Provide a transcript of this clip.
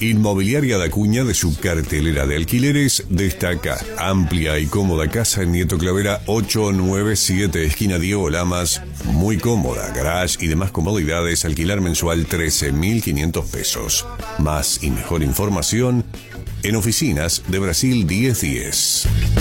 Inmobiliaria da Cuña, de su cartelera de alquileres, destaca amplia y cómoda casa en Nieto Clavera 897, esquina Diego Lamas. Muy cómoda, garage y demás comodidades, alquilar mensual 13.500 pesos. Más y mejor información en Oficinas de Brasil 1010.